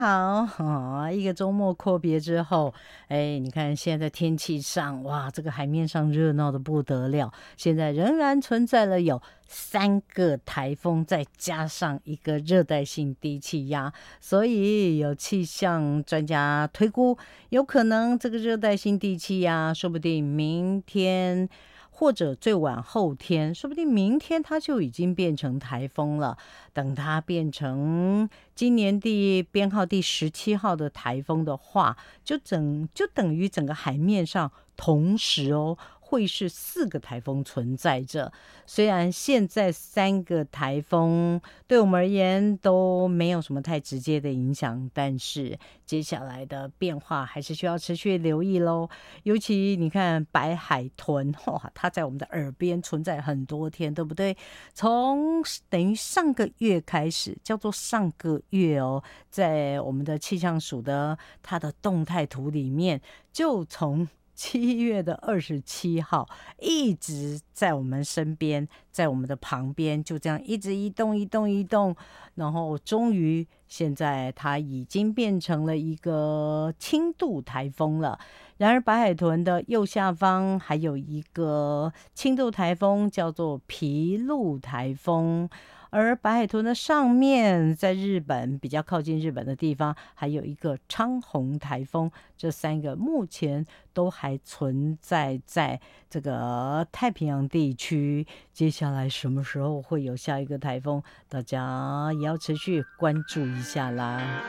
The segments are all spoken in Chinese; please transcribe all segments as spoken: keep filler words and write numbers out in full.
好，哦，一个周末阔别之后，哎，你看现在天气上，哇，这个海面上热闹的不得了。现在仍然存在了有三个台风，再加上一个热带性低气压，所以有气象专家推估，有可能这个热带性低气压，说不定明天。或者最晚后天，说不定明天它就已经变成台风了。等它变成今年第编号第十七号的台风的话，就整就等于整个海面上同时哦。会是四个台风存在着，虽然现在三个台风对我们而言都没有什么太直接的影响，但是接下来的变化还是需要持续留意咯。尤其你看白海豚，哇，它在我们的耳边存在很多天，对不对？从等于上个月开始，叫做上个月哦，在我们的气象署的它的动态图里面，就从七月的二十七号一直在我们身边，在我们的旁边，就这样一直移动移动移动，然后终于现在它已经变成了一个轻度台风了。然而白海豚的右下方还有一个轻度台风，叫做皮陆台风。而白海豚的上面，在日本比较靠近日本的地方，还有一个昌洪台风，这三个目前都还存在在这个太平洋地区。接下来什么时候会有下一个台风，大家也要持续关注一下啦。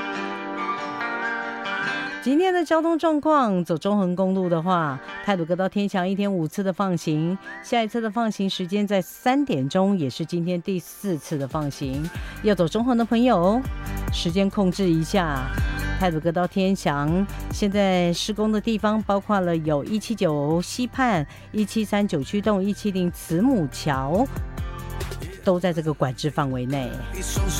今天的交通状况，走中横公路的话，太鲁阁到天祥一天五次的放行，下一次的放行时间在三点钟，也是今天第四次的放行。要走中横的朋友，时间控制一下。太鲁阁到天祥，现在施工的地方包括了有一七九西畔、一七三九区洞、一七零慈母桥，都在这个管制范围内。一双手